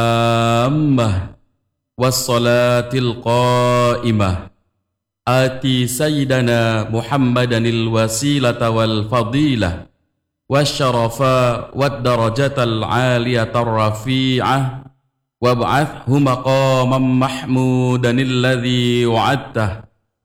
التامة والصلاة القائمة آتي سيدنا محمدا الوسيلة والفضيلة والشرف والدرجة العالية الرفيعة وابعثه مقاما محمودا الذي وعدته